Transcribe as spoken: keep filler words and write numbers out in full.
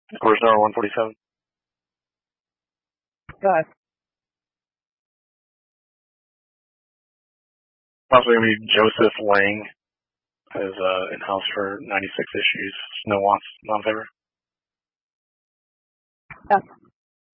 Course number one forty-seven. Go ahead. Possibly going to be Joseph Lang as uh, in-house for ninety-six issues. No wants, non-favor. Yes.